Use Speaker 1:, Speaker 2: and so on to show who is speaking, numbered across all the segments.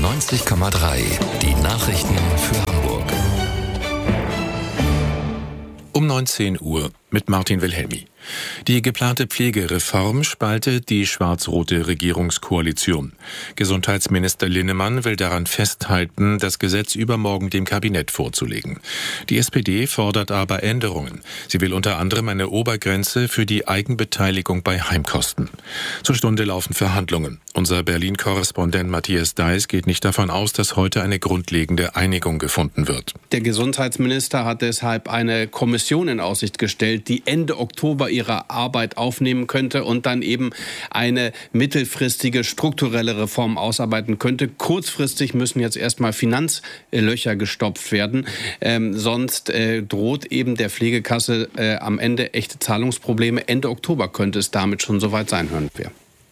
Speaker 1: 90,3. Die Nachrichten für Hamburg.
Speaker 2: Um 19 Uhr mit Martin Wilhelmi. Die geplante Pflegereform spaltet die schwarz-rote Regierungskoalition. Gesundheitsminister Linnemann will daran festhalten, das Gesetz übermorgen dem Kabinett vorzulegen. Die SPD fordert aber Änderungen. Sie will unter anderem eine Obergrenze für die Eigenbeteiligung bei Heimkosten. Zur Stunde laufen Verhandlungen. Unser Berlin-Korrespondent Matthias Deiß geht nicht davon aus, dass heute eine grundlegende Einigung gefunden wird.
Speaker 3: Der Gesundheitsminister hat deshalb eine Kommission in Aussicht gestellt, die Ende Oktober ihre Arbeit aufnehmen könnte und dann eben eine mittelfristige strukturelle Reform ausarbeiten könnte. Kurzfristig müssen jetzt erstmal Finanzlöcher gestopft werden. Sonst droht eben der Pflegekasse am Ende echte Zahlungsprobleme. Ende Oktober könnte es damit schon soweit sein, hören wir.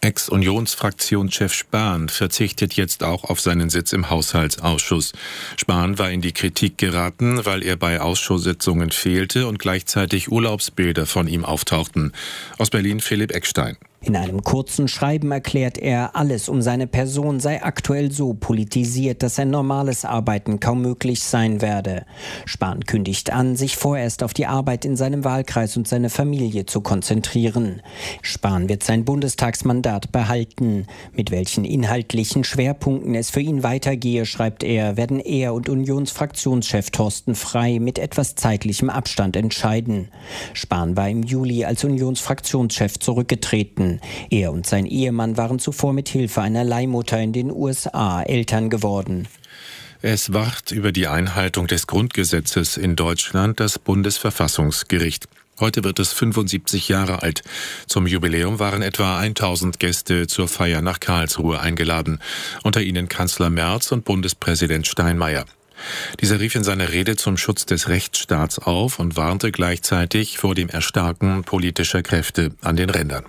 Speaker 2: Ex-Unionsfraktionschef Spahn verzichtet jetzt auch auf seinen Sitz im Haushaltsausschuss. Spahn war in die Kritik geraten, weil er bei Ausschusssitzungen fehlte und gleichzeitig Urlaubsbilder von ihm auftauchten. Aus Berlin Philipp Eckstein.
Speaker 4: In einem kurzen Schreiben erklärt er, alles um seine Person sei aktuell so politisiert, dass ein normales Arbeiten kaum möglich sein werde. Spahn kündigt an, sich vorerst auf die Arbeit in seinem Wahlkreis und seine Familie zu konzentrieren. Spahn wird sein Bundestagsmandat behalten. Mit welchen inhaltlichen Schwerpunkten es für ihn weitergehe, schreibt er, werden er und Unionsfraktionschef Thorsten Frey mit etwas zeitlichem Abstand entscheiden. Spahn war im Juli als Unionsfraktionschef zurückgetreten. Er und sein Ehemann waren zuvor mit Hilfe einer Leihmutter in den USA Eltern geworden.
Speaker 2: Es wacht über die Einhaltung des Grundgesetzes in Deutschland das Bundesverfassungsgericht. Heute wird es 75 Jahre alt. Zum Jubiläum waren etwa 1000 Gäste zur Feier nach Karlsruhe eingeladen. Unter ihnen Kanzler Merz und Bundespräsident Steinmeier. Dieser rief in seiner Rede zum Schutz des Rechtsstaats auf und warnte gleichzeitig vor dem Erstarken politischer Kräfte an den Rändern.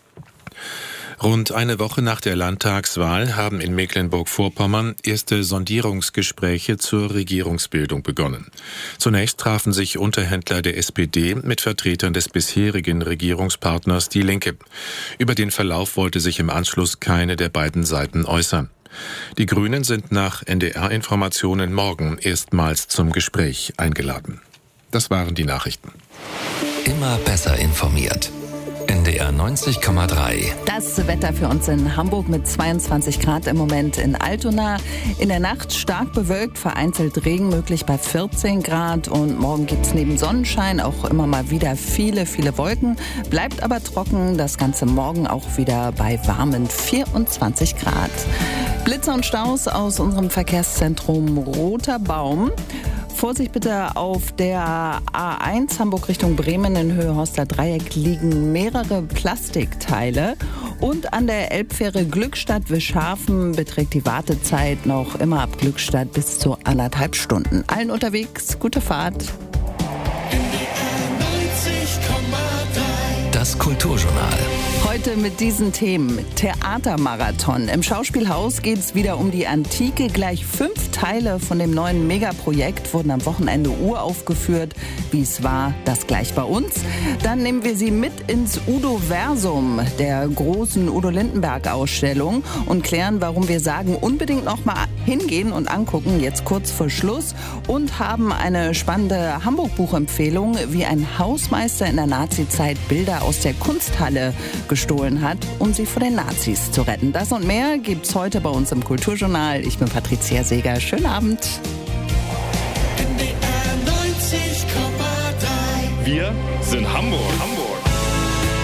Speaker 2: Rund eine Woche nach der Landtagswahl haben in Mecklenburg-Vorpommern erste Sondierungsgespräche zur Regierungsbildung begonnen. Zunächst trafen sich Unterhändler der SPD mit Vertretern des bisherigen Regierungspartners Die Linke. Über den Verlauf wollte sich im Anschluss keine der beiden Seiten äußern. Die Grünen sind nach NDR-Informationen morgen erstmals zum Gespräch eingeladen. Das waren die Nachrichten.
Speaker 1: Immer besser informiert. NDR 90,3.
Speaker 5: Das Wetter für uns in Hamburg mit 22 Grad im Moment in Altona. In der Nacht stark bewölkt, vereinzelt Regen möglich bei 14 Grad. Und morgen gibt es neben Sonnenschein auch immer mal wieder viele Wolken. Bleibt aber trocken, das Ganze morgen auch wieder bei warmen 24 Grad. Blitze und Staus aus unserem Verkehrszentrum Roter Baum. Vorsicht bitte, auf der A1 Hamburg Richtung Bremen in Höhe Horster Dreieck liegen mehrere Plastikteile. Und an der Elbfähre Glückstadt-Wischhafen beträgt die Wartezeit noch immer ab Glückstadt bis zu 1,5 Stunden. Allen unterwegs, gute Fahrt.
Speaker 1: Das Kulturjournal.
Speaker 5: Heute mit diesen Themen. Theatermarathon. Im Schauspielhaus geht es wieder um die Antike. Gleich 5 Teile von dem neuen Megaprojekt wurden am Wochenende uraufgeführt. Wie es war, das gleich bei uns. Dann nehmen wir Sie mit ins Udo-Versum, der großen Udo Lindenberg-Ausstellung, und klären, warum wir sagen, unbedingt noch mal hingehen und angucken, jetzt kurz vor Schluss. Und haben eine spannende Hamburg-Buchempfehlung, wie ein Hausmeister in der Nazizeit Bilder aus der Kunsthalle gestohlen hat, um sie vor den Nazis zu retten. Das und mehr gibt's heute bei uns im Kulturjournal. Ich bin Patricia Seeger. Schönen Abend.
Speaker 6: NDR 90,3.
Speaker 7: Wir sind Hamburg.